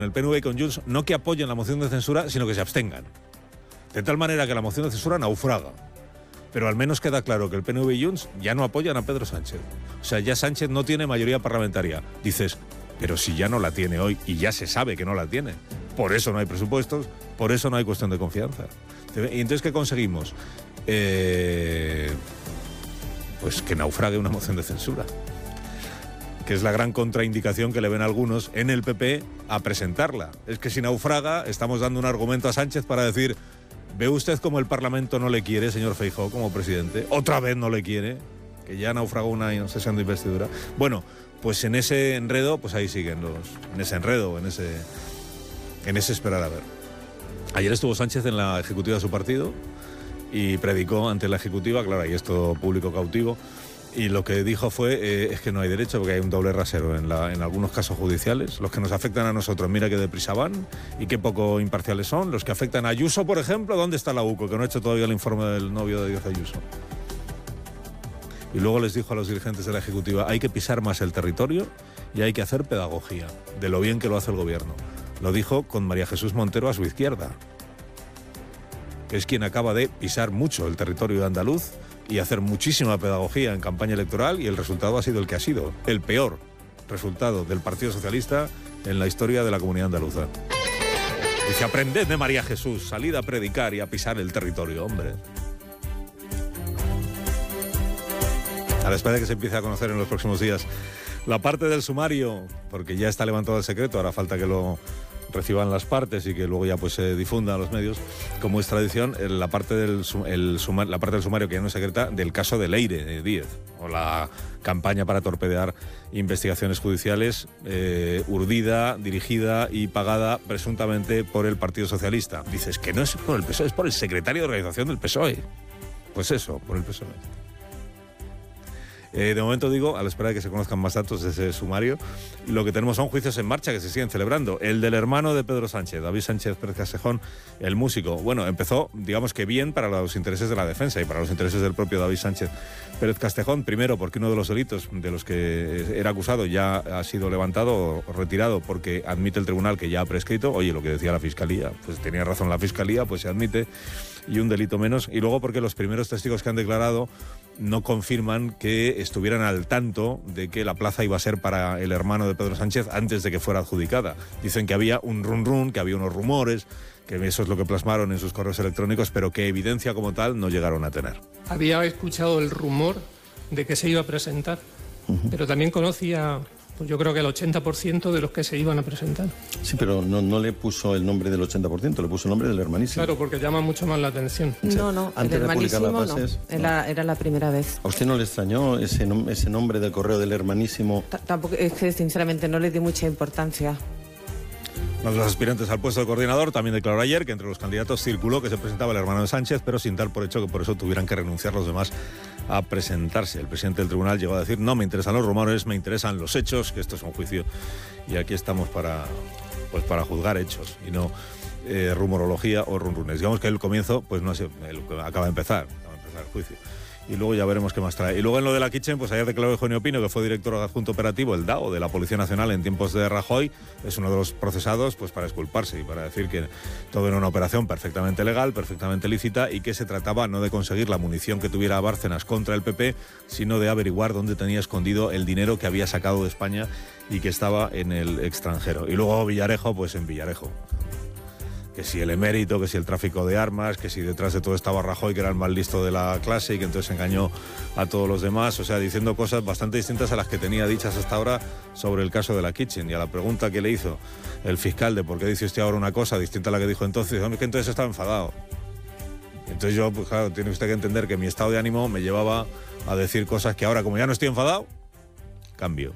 el PNV y con Junts, no que apoyen la moción de censura, sino que se abstengan. De tal manera que la moción de censura naufraga. Pero al menos queda claro que el PNV y Junts ya no apoyan a Pedro Sánchez. O sea, ya Sánchez no tiene mayoría parlamentaria. Dices, pero si ya no la tiene hoy y ya se sabe que no la tiene. Por eso no hay presupuestos, por eso no hay cuestión de confianza. Y entonces, ¿qué conseguimos? Pues que naufrague una moción de censura. Que es la gran contraindicación que le ven algunos en el PP a presentarla. Es que si naufraga, estamos dando un argumento a Sánchez para decir, ¿ve usted cómo el Parlamento no le quiere, señor Feijóo, como presidente? Otra vez no le quiere, que ya naufragó una sesión de investidura. Bueno, pues en ese enredo, pues ahí siguen en ese enredo, en ese esperar a ver. Ayer estuvo Sánchez en la ejecutiva de su partido y predicó ante la ejecutiva, claro, ahí es todo público cautivo, y lo que dijo fue, es que no hay derecho porque hay un doble rasero en algunos casos judiciales, los que nos afectan a nosotros, mira qué deprisa van y qué poco imparciales son, los que afectan a Ayuso, por ejemplo, ¿dónde está la UCO? Que no ha hecho todavía el informe del novio de Díaz Ayuso. Y luego les dijo a los dirigentes de la ejecutiva, hay que pisar más el territorio y hay que hacer pedagogía de lo bien que lo hace el gobierno. Lo dijo con María Jesús Montero a su izquierda, que es quien acaba de pisar mucho el territorio andaluz y hacer muchísima pedagogía en campaña electoral, y el resultado ha sido el que ha sido, el peor resultado del Partido Socialista en la historia de la comunidad andaluza. Dice, aprended de María Jesús, salid a predicar y a pisar el territorio, hombre. A la espera de que se empiece a conocer en los próximos días la parte del sumario, porque ya está levantado el secreto, ahora falta que lo reciban las partes y que luego ya pues se difunda a los medios, como es tradición, la parte del sumario que ya no es secreta del caso de Leire Díez, o la campaña para torpedear investigaciones judiciales urdida, dirigida y pagada presuntamente por el Partido Socialista. Dices que no es por el PSOE, es por el secretario de organización del PSOE. Pues eso, por el PSOE. De momento digo, a la espera de que se conozcan más datos de ese sumario, lo que tenemos son juicios en marcha que se siguen celebrando. El del hermano de Pedro Sánchez, David Sánchez Pérez Castejón, el músico. Bueno, empezó, digamos que bien para los intereses de la defensa y para los intereses del propio David Sánchez Pérez Castejón. Primero, porque uno de los delitos de los que era acusado ya ha sido levantado o retirado, porque admite el tribunal que ya ha prescrito. Oye, lo que decía la Fiscalía, pues tenía razón la Fiscalía, pues se admite, y un delito menos. Y luego porque los primeros testigos que han declarado no confirman que estuvieran al tanto de que la plaza iba a ser para el hermano de Pedro Sánchez antes de que fuera adjudicada. Dicen que había un run-run, que había unos rumores, que eso es lo que plasmaron en sus correos electrónicos, pero que evidencia como tal no llegaron a tener. Había escuchado el rumor de que se iba a presentar, pero también conocía, pues yo creo que el 80% de los que se iban a presentar. Sí, pero no le puso el nombre del 80%, le puso el nombre del hermanísimo. Claro, porque llama mucho más la atención. No, antes el de publicar las bases, era la primera vez. ¿A usted no le extrañó ese nombre del correo del hermanísimo? Tampoco, es que sinceramente no le di mucha importancia. Uno de los aspirantes al puesto de coordinador también declaró ayer que entre los candidatos circuló que se presentaba el hermano de Sánchez, pero sin dar por hecho que por eso tuvieran que renunciar los demás a presentarse. El presidente del tribunal llegó a decir, no me interesan los rumores, me interesan los hechos, que esto es un juicio y aquí estamos para juzgar hechos y no rumorología o runrunes. Digamos que el comienzo, pues no sé, acaba de empezar el juicio. Y luego ya veremos qué más trae. Y luego en lo de la Kitchen, pues ayer declaró Eugenio Pino, que fue director adjunto operativo, el DAO, de la Policía Nacional en tiempos de Rajoy, es uno de los procesados, pues para exculparse y para decir que todo era una operación perfectamente legal, perfectamente lícita, y que se trataba no de conseguir la munición que tuviera Bárcenas contra el PP, sino de averiguar dónde tenía escondido el dinero que había sacado de España y que estaba en el extranjero. Y luego Villarejo, pues en Villarejo. Que si el emérito, que si el tráfico de armas, que si detrás de todo estaba Rajoy, que era el más listo de la clase y que entonces engañó a todos los demás, o sea, diciendo cosas bastante distintas a las que tenía dichas hasta ahora sobre el caso de la Kitchen. Y a la pregunta que le hizo el fiscal de por qué dice usted ahora una cosa distinta a la que dijo entonces, hombre, que entonces estaba enfadado. Entonces yo, pues claro, tiene usted que entender que mi estado de ánimo me llevaba a decir cosas que ahora, como ya no estoy enfadado, cambio.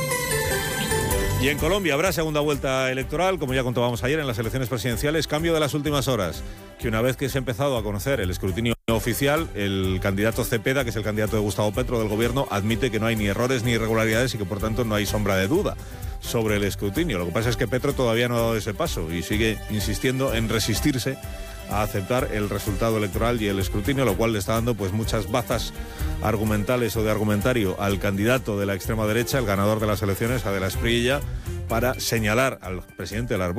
Y en Colombia habrá segunda vuelta electoral, como ya contábamos ayer en las elecciones presidenciales, cambio de las últimas horas, que una vez que se ha empezado a conocer el escrutinio oficial, el candidato Cepeda, que es el candidato de Gustavo Petro del gobierno, admite que no hay ni errores ni irregularidades y que por tanto no hay sombra de duda sobre el escrutinio. Lo que pasa es que Petro todavía no ha dado ese paso y sigue insistiendo en resistirse a aceptar el resultado electoral y el escrutinio, lo cual le está dando pues muchas bazas argumentales o de argumentario al candidato de la extrema derecha, el ganador de las elecciones, Adela Espriella, para señalar al presidente de la República